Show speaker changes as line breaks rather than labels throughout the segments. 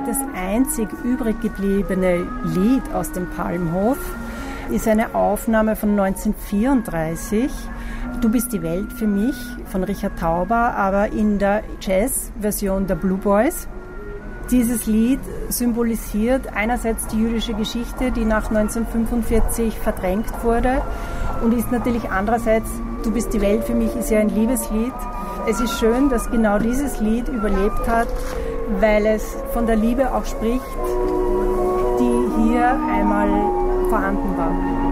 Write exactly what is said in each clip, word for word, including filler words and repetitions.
Das einzig übrig gebliebene Lied aus dem Palmhof ist eine Aufnahme von neunzehnhundertvierunddreißig. Du bist die Welt für mich von Richard Tauber, aber in der Jazz-Version der Blue Boys. Dieses Lied symbolisiert einerseits die jüdische Geschichte, die nach neunzehnhundertfünfundvierzig verdrängt wurde, und ist natürlich andererseits, Du bist die Welt für mich ist ja ein Liebeslied. Es ist schön, dass genau dieses Lied überlebt hat, weil es von der Liebe auch spricht, die hier einmal vorhanden war.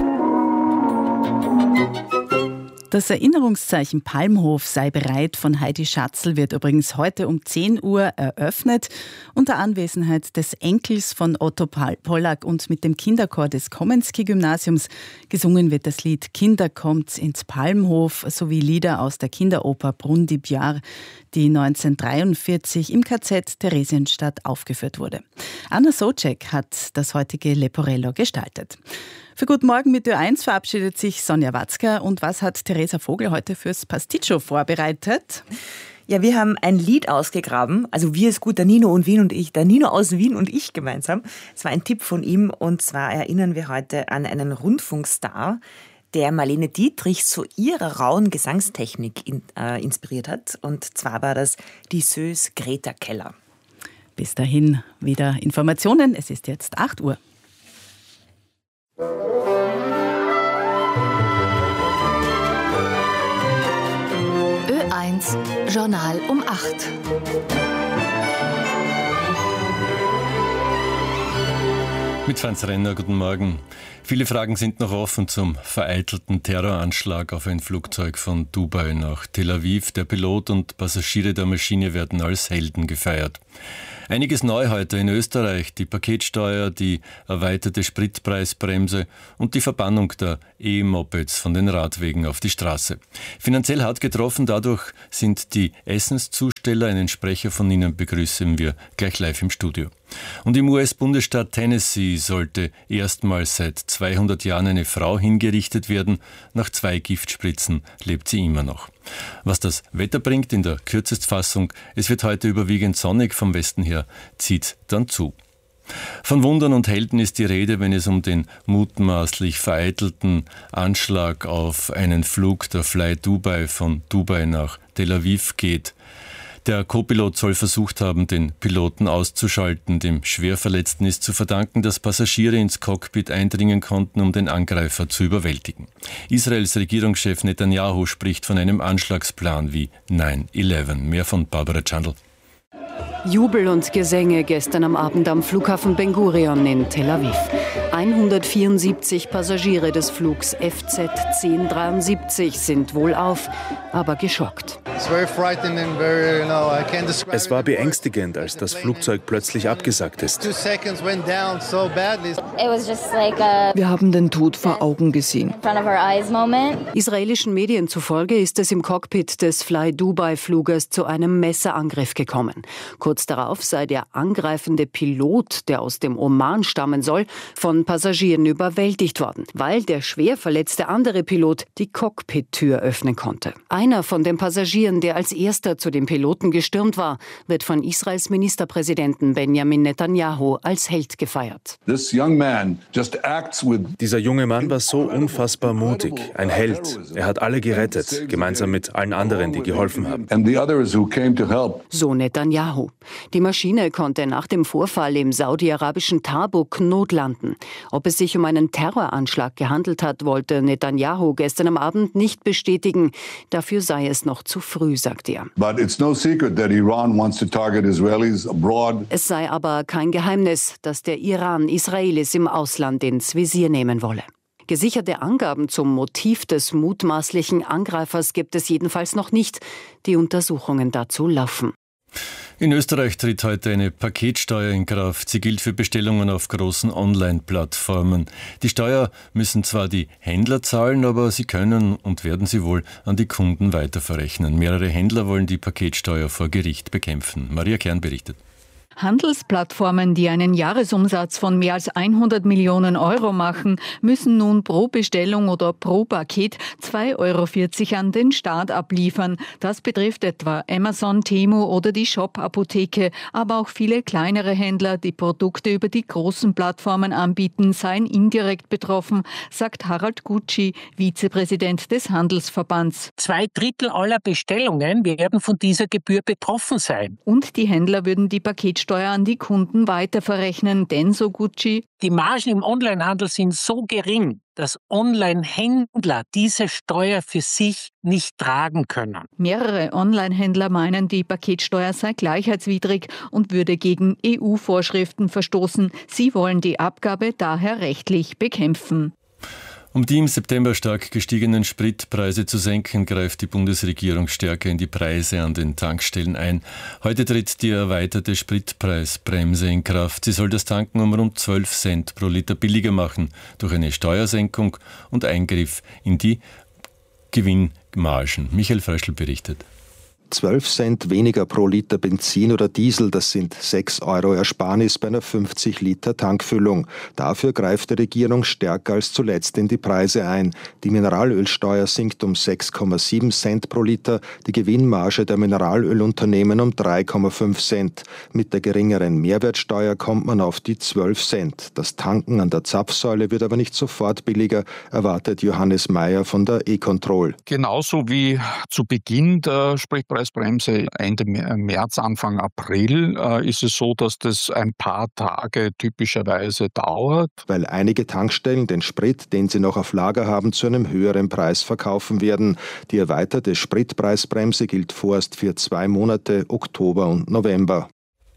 Das Erinnerungszeichen Palmhof sei bereit von Heidi Schatzl wird übrigens heute um zehn Uhr eröffnet, unter Anwesenheit des Enkels von Otto Pollack und mit dem Kinderchor des Komenski-Gymnasiums. Gesungen wird das Lied Kinder kommt's ins Palmhof sowie Lieder aus der Kinderoper Brunn di Biar, die neunzehnhundertdreiundvierzig im K Z Theresienstadt aufgeführt wurde. Anna Socek hat das heutige Leporello gestaltet. Für Guten Morgen mit Ö eins verabschiedet sich Sonja Watzka. Und was hat Theresa Vogel heute fürs Pasticcio vorbereitet?
Ja, wir haben ein Lied ausgegraben. Also wir ist gut, der Nino und Wien und ich. Der Nino aus Wien und ich gemeinsam. Es war ein Tipp von ihm. Und zwar erinnern wir heute an einen Rundfunkstar, der Marlene Dietrich zu ihrer rauen Gesangstechnik in, äh, inspiriert hat. Und zwar war das die Sös Greta Keller.
Bis dahin wieder Informationen. Es ist jetzt acht Uhr.
Ö eins Journal um acht.
Mit Franz Renner, guten Morgen. Viele Fragen sind noch offen zum vereitelten Terroranschlag auf ein Flugzeug von Dubai nach Tel Aviv. Der Pilot und Passagiere der Maschine werden als Helden gefeiert. Einiges neu heute in Österreich, die Paketsteuer, die erweiterte Spritpreisbremse und die Verbannung der E-Mopeds von den Radwegen auf die Straße. Finanziell hart getroffen, dadurch sind die Essenszusteller. Einen Sprecher von ihnen begrüßen wir gleich live im Studio. Und im U S-Bundesstaat Tennessee sollte erstmals seit zweihundert Jahren eine Frau hingerichtet werden. Nach zwei Giftspritzen lebt sie immer noch. Was das Wetter bringt in der Kürzestfassung, es wird heute überwiegend sonnig, vom Westen her zieht dann zu. Von Wundern und Helden ist die Rede, wenn es um den mutmaßlich vereitelten Anschlag auf einen Flug der Fly Dubai von Dubai nach Tel Aviv geht. Der Co-Pilot soll versucht haben, den Piloten auszuschalten. Dem Schwerverletzten ist zu verdanken, dass Passagiere ins Cockpit eindringen konnten, um den Angreifer zu überwältigen. Israels Regierungschef Netanyahu spricht von einem Anschlagsplan wie nine eleven. Mehr von Barbara Chandl.
Jubel und Gesänge gestern am Abend am Flughafen Ben Gurion in Tel Aviv. hundertvierundsiebzig Passagiere des Flugs F Z zehn dreiundsiebzig sind wohlauf, aber geschockt.
Es war beängstigend, als das Flugzeug plötzlich abgesackt ist.
Wir haben den Tod vor Augen gesehen. Israelischen Medien zufolge ist es im Cockpit des Fly Dubai-Fluges zu einem Messerangriff gekommen. Kurz darauf sei der angreifende Pilot, der aus dem Oman stammen soll, von Passagieren überwältigt worden, weil der schwer verletzte andere Pilot die Cockpit-Tür öffnen konnte. Einer von den Passagieren, der als erster zu dem Piloten gestürmt war, wird von Israels Ministerpräsidenten Benjamin Netanyahu als Held gefeiert.
Dieser junge Mann war so unfassbar mutig, ein Held. Er hat alle gerettet, gemeinsam mit allen anderen, die geholfen haben.
So Netanyahu. Die Maschine konnte nach dem Vorfall im saudi-arabischen Tabuk notlanden. Ob es sich um einen Terroranschlag gehandelt hat, wollte Netanyahu gestern am Abend nicht bestätigen. Dafür sei es noch zu früh, sagt er. Es sei aber kein Geheimnis, dass der Iran Israelis im Ausland ins Visier nehmen wolle. Gesicherte Angaben zum Motiv des mutmaßlichen Angreifers gibt es jedenfalls noch nicht. Die Untersuchungen dazu laufen.
In Österreich tritt heute eine Paketsteuer in Kraft. Sie gilt für Bestellungen auf großen Online-Plattformen. Die Steuer müssen zwar die Händler zahlen, aber sie können und werden sie wohl an die Kunden weiterverrechnen. Mehrere Händler wollen die Paketsteuer vor Gericht bekämpfen. Maria Kern berichtet.
Handelsplattformen, die einen Jahresumsatz von mehr als hundert Millionen Euro machen, müssen nun pro Bestellung oder pro Paket zwei Euro vierzig an den Staat abliefern. Das betrifft etwa Amazon, Temu oder die Shop-Apotheke, aber auch viele kleinere Händler, die Produkte über die großen Plattformen anbieten, seien indirekt betroffen, sagt Harald Gutschi, Vizepräsident des Handelsverbands.
Zwei Drittel aller Bestellungen werden von dieser Gebühr betroffen sein.
Und die Händler würden die Paketsteuer an die Kunden weiterverrechnen, denn, so Gutschi,
die Margen im Onlinehandel sind so gering, dass Online-Händler diese Steuer für sich nicht tragen können.
Mehrere Online-Händler meinen, die Paketsteuer sei gleichheitswidrig und würde gegen E U-Vorschriften verstoßen. Sie wollen die Abgabe daher rechtlich bekämpfen.
Um die im September stark gestiegenen Spritpreise zu senken, greift die Bundesregierung stärker in die Preise an den Tankstellen ein. Heute tritt die erweiterte Spritpreisbremse in Kraft. Sie soll das Tanken um rund zwölf Cent pro Liter billiger machen durch eine Steuersenkung und Eingriff in die Gewinnmargen. Michael Fröschl berichtet.
zwölf Cent weniger pro Liter Benzin oder Diesel, das sind sechs Euro Ersparnis bei einer fünfzig Liter Tankfüllung. Dafür greift die Regierung stärker als zuletzt in die Preise ein. Die Mineralölsteuer sinkt um sechs Komma sieben Cent pro Liter, die Gewinnmarge der Mineralölunternehmen um drei Komma fünf Cent. Mit der geringeren Mehrwertsteuer kommt man auf die zwölf Cent. Das Tanken an der Zapfsäule wird aber nicht sofort billiger, erwartet Johannes Mayer von der E-Control.
Genauso wie zu Beginn der Spritpreisbremse Ende März, Anfang April äh, ist es so, dass das ein paar Tage typischerweise dauert.
Weil einige Tankstellen den Sprit, den sie noch auf Lager haben, zu einem höheren Preis verkaufen werden. Die erweiterte Spritpreisbremse gilt vorerst für zwei Monate, Oktober und November.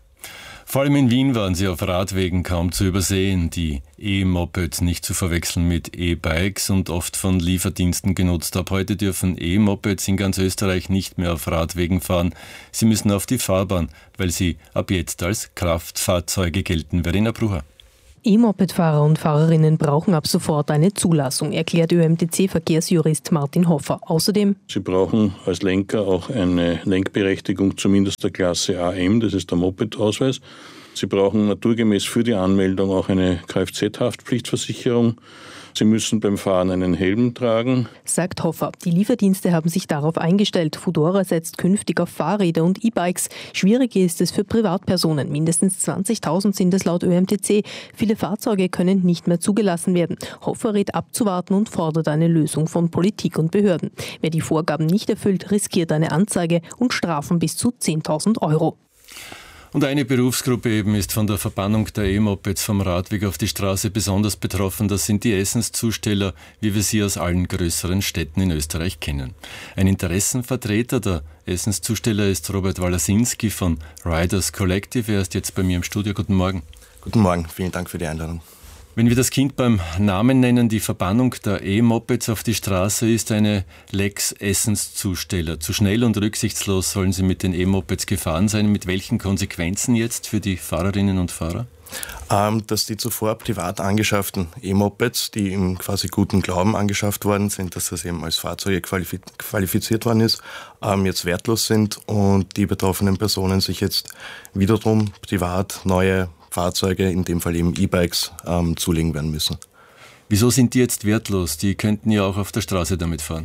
Vor allem in Wien waren sie auf Radwegen kaum zu übersehen. Die E-Mopeds nicht zu verwechseln mit E-Bikes und oft von Lieferdiensten genutzt. Ab heute dürfen E-Mopeds in ganz Österreich nicht mehr auf Radwegen fahren. Sie müssen auf die Fahrbahn, weil sie ab jetzt als Kraftfahrzeuge gelten. Verena Brucher.
E-Moped-Fahrer und Fahrerinnen brauchen ab sofort eine Zulassung, erklärt Ö M T C-Verkehrsjurist Martin Hoffer. Außerdem:
Sie brauchen als Lenker auch eine Lenkberechtigung zumindest der Klasse A M, das ist der Moped-Ausweis. Sie brauchen naturgemäß für die Anmeldung auch eine Kfz-Haftpflichtversicherung. Sie müssen beim Fahren einen Helm tragen,
sagt Hoffer. Die Lieferdienste haben sich darauf eingestellt. Foodora setzt künftig auf Fahrräder und E-Bikes. Schwieriger ist es für Privatpersonen. Mindestens zwanzigtausend sind es laut Ö M T C. Viele Fahrzeuge können nicht mehr zugelassen werden. Hoffer rät abzuwarten und fordert eine Lösung von Politik und Behörden. Wer die Vorgaben nicht erfüllt, riskiert eine Anzeige und Strafen bis zu zehntausend Euro.
Und eine Berufsgruppe eben ist von der Verbannung der E-Mopeds vom Radweg auf die Straße besonders betroffen. Das sind die Essenszusteller, wie wir sie aus allen größeren Städten in Österreich kennen. Ein Interessenvertreter der Essenszusteller ist Robert Walasinski von Riders Collective. Er ist jetzt bei mir im Studio. Guten Morgen.
Guten Morgen, vielen Dank für die Einladung.
Wenn wir das Kind beim Namen nennen, die Verbannung der E-Mopeds auf die Straße ist eine Lex Essenszusteller. Zu schnell und rücksichtslos sollen sie mit den E-Mopeds gefahren sein. Mit welchen Konsequenzen jetzt für die Fahrerinnen und Fahrer?
Ähm, dass die zuvor privat angeschafften E-Mopeds, die im quasi guten Glauben angeschafft worden sind, dass das eben als Fahrzeuge qualifiz- qualifiziert worden ist, ähm, jetzt wertlos sind und die betroffenen Personen sich jetzt wiederum privat neue Fahrzeuge, in dem Fall eben E-Bikes, ähm, zulegen werden müssen.
Wieso sind die jetzt wertlos? Die könnten ja auch auf der Straße damit fahren.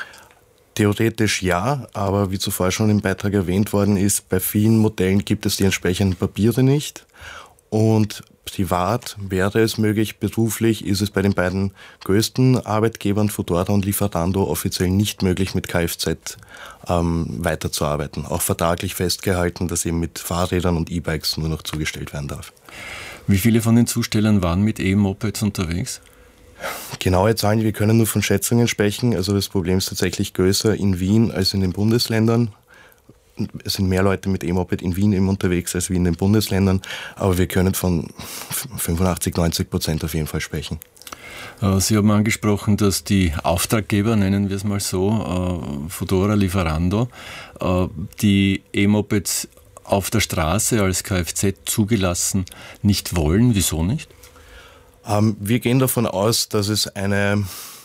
Theoretisch ja, aber wie zuvor schon im Beitrag erwähnt worden ist, bei vielen Modellen gibt es die entsprechenden Papiere nicht. Und privat wäre es möglich, beruflich ist es bei den beiden größten Arbeitgebern, Foodora und Lieferando, offiziell nicht möglich, mit Kfz ähm, weiterzuarbeiten. Auch vertraglich festgehalten, dass eben mit Fahrrädern und E-Bikes nur noch zugestellt werden darf.
Wie viele von den Zustellern waren mit E-Mopeds unterwegs?
Genaue Zahlen, wir können nur von Schätzungen sprechen. Also das Problem ist tatsächlich größer in Wien als in den Bundesländern. Es sind mehr Leute mit E-Moped in Wien eben unterwegs als wie in den Bundesländern, aber wir können von fünfundachtzig, neunzig Prozent auf jeden Fall sprechen.
Sie haben angesprochen, dass die Auftraggeber, nennen wir es mal so, Foodora, Lieferando, die E-Mopeds auf der Straße als Kfz zugelassen nicht wollen. Wieso nicht?
Wir gehen davon aus, dass es eine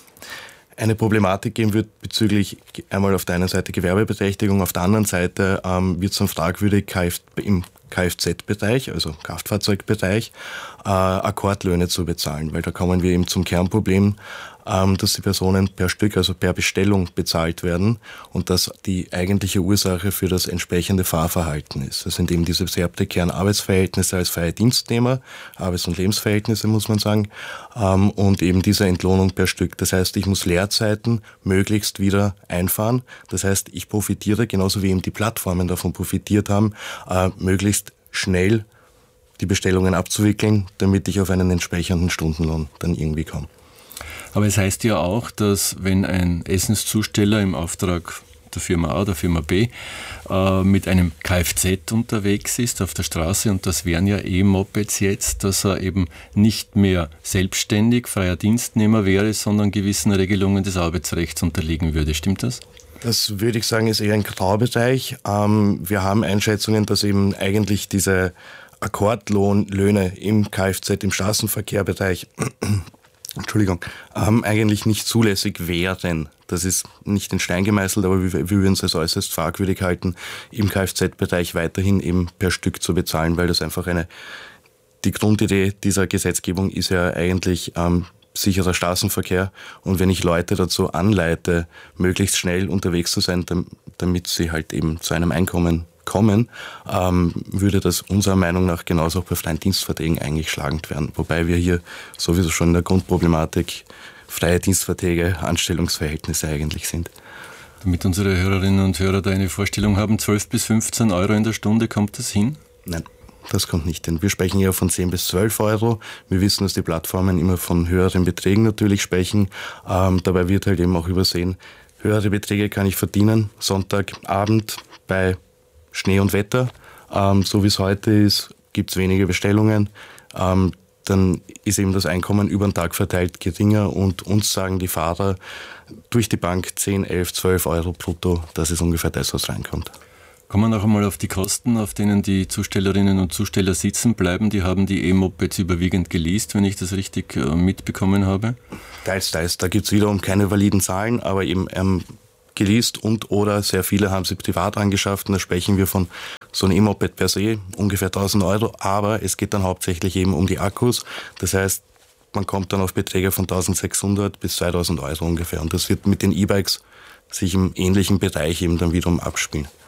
eine Problematik geben wird bezüglich einmal auf der einen Seite Gewerbebeträchtigung, auf der anderen Seite ähm, wird es dann fragwürdig, Kf- im Kfz-Bereich, also Kraftfahrzeugbereich, äh, Akkordlöhne zu bezahlen, weil da kommen wir eben zum Kernproblem, ähm, dass die Personen per Stück, also per Bestellung bezahlt werden und das die eigentliche Ursache für das entsprechende Fahrverhalten ist. Das sind eben diese sehr prekären Arbeitsverhältnisse als freie Dienstnehmer, Arbeits- und Lebensverhältnisse muss man sagen, ähm, und eben diese Entlohnung per Stück. Das heißt, ich muss Leerzeiten möglichst wieder einfahren. Das heißt, ich profitiere, genauso wie eben die Plattformen davon profitiert haben, äh, möglichst schnell die Bestellungen abzuwickeln, damit ich auf einen entsprechenden Stundenlohn dann irgendwie komme.
Aber es heißt ja auch, dass wenn ein Essenszusteller im Auftrag der Firma A oder Firma B äh, mit einem Kfz unterwegs ist auf der Straße, und das wären ja E-Mopeds jetzt, dass er eben nicht mehr selbstständig freier Dienstnehmer wäre, sondern gewissen Regelungen des Arbeitsrechts unterliegen würde. Stimmt das?
Das würde ich sagen, ist eher ein Graubereich. Ähm, wir haben Einschätzungen, dass eben eigentlich diese Akkordlohnlöhne im Kfz, im Straßenverkehrbereich Entschuldigung, ähm, eigentlich nicht zulässig wären. Das ist nicht in Stein gemeißelt, aber wir, wir würden es als äußerst fragwürdig halten, im Kfz-Bereich weiterhin eben per Stück zu bezahlen, weil das einfach eine, die Grundidee dieser Gesetzgebung ist ja eigentlich ähm, sicherer Straßenverkehr, und wenn ich Leute dazu anleite, möglichst schnell unterwegs zu sein, damit sie halt eben zu einem Einkommen kommen, ähm, würde das unserer Meinung nach genauso auch bei freien Dienstverträgen eigentlich schlagend werden. Wobei wir hier sowieso schon in der Grundproblematik freie Dienstverträge, Anstellungsverhältnisse eigentlich sind.
Damit unsere Hörerinnen und Hörer da eine Vorstellung haben, zwölf bis fünfzehn Euro in der Stunde, kommt das hin?
Nein, das kommt nicht hin. Wir sprechen eher von zehn bis zwölf Euro. Wir wissen, dass die Plattformen immer von höheren Beträgen natürlich sprechen. Ähm, dabei wird halt eben auch übersehen, höhere Beträge kann ich verdienen, Sonntagabend bei Schnee und Wetter, ähm, so wie es heute ist, gibt es wenige Bestellungen, ähm, dann ist eben das Einkommen über den Tag verteilt geringer, und uns sagen die Fahrer durch die Bank zehn, elf, zwölf Euro brutto, das ist ungefähr das, was reinkommt.
Kommen wir noch einmal auf die Kosten, auf denen die Zustellerinnen und Zusteller sitzen bleiben. Die haben die E-Mopeds überwiegend geleast, wenn ich das richtig äh, mitbekommen habe.
Teils, teils. Da gibt es wiederum keine validen Zahlen, aber eben ähm, geleast und oder sehr viele haben sie privat angeschafft, und da sprechen wir von so einem E-Moped per se, ungefähr tausend Euro, aber es geht dann hauptsächlich eben um die Akkus. Das heißt, man kommt dann auf Beträge von eintausendsechshundert bis zweitausend Euro ungefähr, und das wird mit den E-Bikes sich im ähnlichen Bereich eben dann wiederum abspielen.